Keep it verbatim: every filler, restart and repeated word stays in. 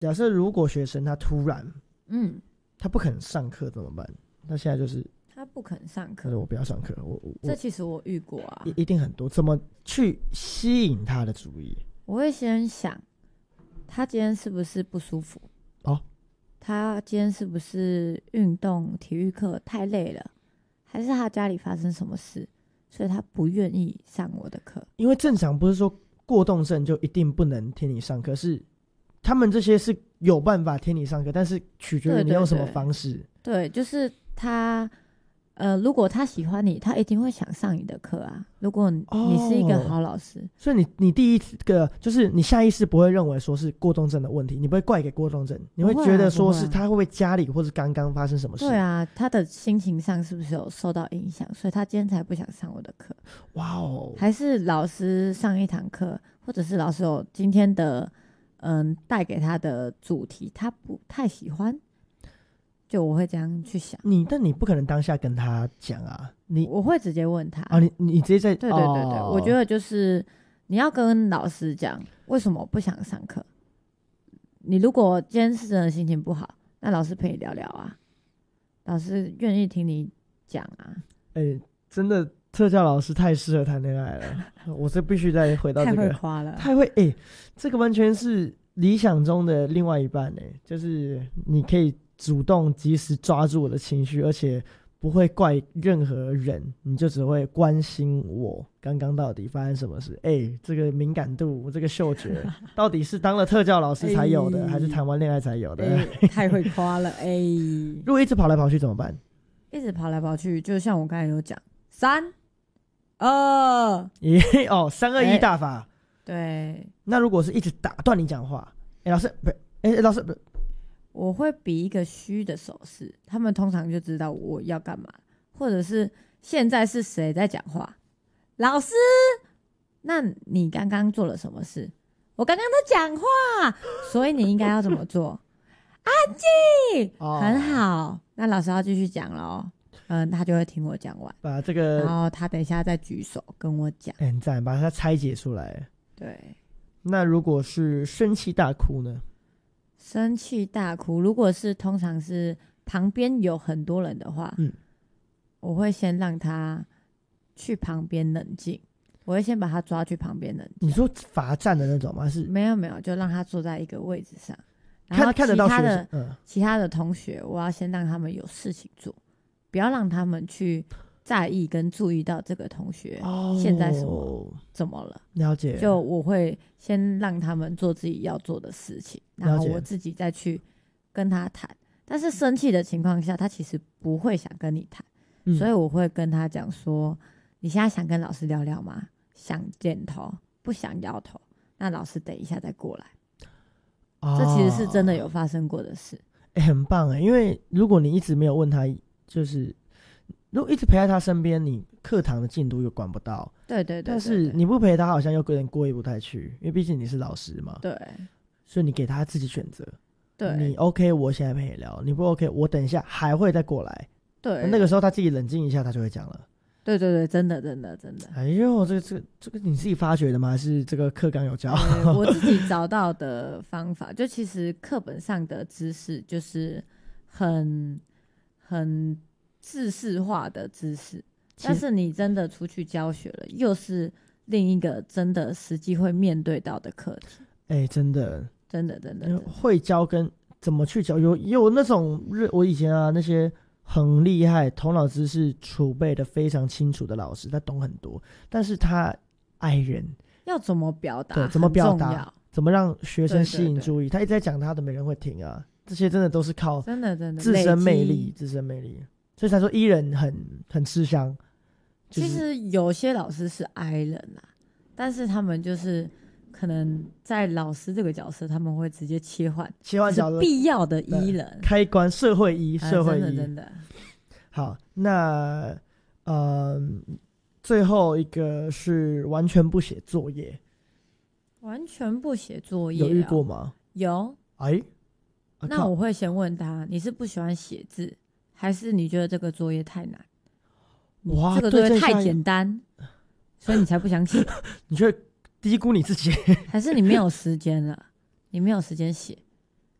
假设如果学生他突然嗯， 他不肯上课怎么办？他现在就是他不肯上他说课， 我不要上课，我我这其实我遇过啊。 一一定很多，怎么去吸引他的注意？ 我会先想，他今天是不是不舒服？ 哦， 他今天是不是运动体育课太累了，还是他家里发生什么事，所以他不愿意上我的课？ 因为正常不是说过动症就一定不能听你上课，是他们这些是有办法听你上课，但是取决于你用什么方式。 对，就是他，呃，如果他喜欢你，他一定会想上你的课啊。如果你是一个好老师， 哦，所以你你第一个就是你下意识不会认为说是过动症的问题，你不会怪给过动症，你会觉得说是他会不会家里或是刚刚发生什么事？ 对啊，他的心情上是不是有受到影响，所以他今天才不想上我的课？ 哇哦， 还是老师上一堂课，或者是老师有今天的嗯带给他的主题，他不太喜欢？就我会这样去想， 你但你不可能当下跟他讲啊，你我会直接问他啊，你你直接在对对对对， 哦， 我觉得就是你要跟老师讲为什么不想上课。你如果今天是真的心情不好，那老师陪你聊聊啊，老师愿意听你讲啊。 哎、欸，真的特教老师太适合谈恋爱了，我这必须再回到这个， 太会夸了， 太会哎、欸，这个完全是理想中的另外一半哎、欸，就是你可以主动及时抓住我的情绪，而且不会怪任何人，你就只会关心我刚刚到底发生什么事。哎、欸，这个敏感度，这个嗅觉，到底是当了特教老师才有的，欸、还是谈完恋爱才有的？ 欸、太会夸了哎！欸、 如果一直跑来跑去怎么办？ 一直跑来跑去，就像我刚才有讲，三二耶哦，三二一大法。欸、 对。 那如果是一直打断你讲话，哎、欸，老师不是，哎、欸，老师不是。 我会比一个虚的手势，他们通常就知道我要干嘛，或者是现在是谁在讲话？老师，那你刚刚做了什么事？我刚刚在讲话，所以你应该要怎么做？安静，哦、很好。那老师要继续讲咯，嗯，他就会听我讲完， 把这个， 然后他等一下再举手跟我讲。 很赞，把它拆解出来。 对。 那如果是生气大哭呢？ 生气大哭，如果是通常是旁边有很多人的话，嗯，我会先让他去旁边冷静，我会先把他抓去旁边冷静。 你说罚站的那种吗？是没有没有，就让他坐在一个位置上，然后看得到学生，嗯，其他的同学，我要先让他们有事情做，不要让他们去在意跟注意到这个同学现在什么、哦、怎么了。 了解。 就我会先让他们做自己要做的事情，然后我自己再去跟他谈。但是生气的情况下，他其实不会想跟你谈、嗯、所以我会跟他讲说，你现在想跟老师聊聊吗？想点头，不想摇头，那老师等一下再过来、哦、这其实是真的有发生过的事。 欸、很棒耶，因为如果你一直没有问他，就是如果一直陪在他身边，你课堂的进度又管不到。 对对 对, 对, 对, 对， 但是你不陪他，好像又有点过意不太去，因为毕竟你是老师嘛。 对。 所以你给他自己选择。 对。 你 OK， 我现在陪你聊；你不 OK， 我等一下还会再过来。 对。 那个时候他自己冷静一下，他就会讲了。 对对对，真的真的真的。 哎呦，这个这个这个你自己发掘的吗？还是这个课纲有教？ 我自己找到的方法，就其实课本上的知识就是很很知识化的知识，但是你真的出去教学了，又是另一个真的实际会面对到的课题。 哎、欸，真的， 真的真的，真的会教跟怎么去教，有有那种我以前啊那些很厉害，头脑知识储备的非常清楚的老师，他懂很多，但是他爱人要怎么表达， 对，怎么表达，怎么让学生吸引注意，对对对，他一直在讲他的，没人会听啊。这些真的都是靠真的真的自身魅力，自身魅力，所以才说 E 人很很吃香。就是、 其实有些老师是 I 人啊，但是他们就是可能在老师这个角色，他们会直接切换， 切换角色， 必要的 E 人， 开关社会 E， 社会 E，、 啊、真的真的。 好，那呃，最后一个是完全不写作业， 完全不写作业、哦， 有遇过吗？ 有。 哎。 那我会先问他，你是不喜欢写字，还是你觉得这个作业太难？ 哇， 这个作业太简单，所以你才不想写？ 你觉得低估你自己？ 还是你没有时间了？你没有时间写？